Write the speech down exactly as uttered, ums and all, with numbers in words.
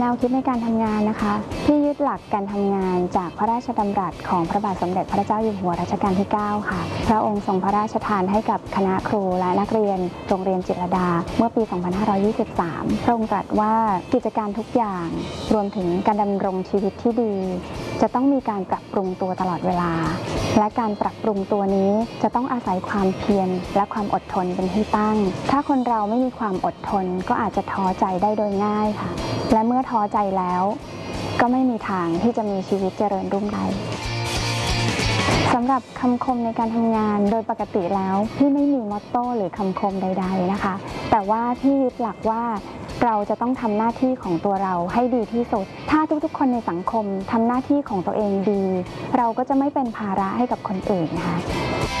แนวคิดในการทำงานนะคะที่ยึดหลักการทำงานจากพระราชดำรัสของพระบาทสมเด็จพระเจ้าอยู่หัวรัชกาลที่ เก้า ค่ะพระองค์ทรงพระราชทานให้กับคณะครูและนักเรียนโรงเรียนจิตรลดาเมื่อปี สองพันห้าร้อยยี่สิบสาม พระองค์ตรัสว่ากิจการทุกอย่างรวมถึงการดำรงชีวิตที่ดีจะต้องมีการปรับปรุงตัวตลอดเวลาและการปรับปรุงตัวนี้จะต้องอาศัยความเพียรและความอดทนเป็นที่ตั้งถ้าคนเราไม่มีความอดทนก็อาจจะท้อใจได้โดยง่ายค่ะและเมื่อท้อใจแล้วก็ไม่มีทางที่จะมีชีวิตเจริญรุ่งเรืองสำหรับคำคมในการทำงานโดยปกติแล้วพี่ไม่มีมอตโต้หรือคำคมใดๆนะคะแต่ว่าพี่ยึดหลักว่าเราจะต้องทำหน้าที่ของตัวเราให้ดีที่สุดถ้าทุกๆคนในสังคมทำหน้าที่ของตัวเองดีเราก็จะไม่เป็นภาระให้กับคนอื่นนะคะ